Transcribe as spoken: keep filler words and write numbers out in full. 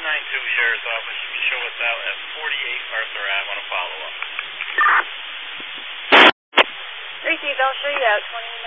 nine two Sheriff's Office. You can show us out at forty-eight Arthur Ave on a follow-up. Receive, I'll show you out twenty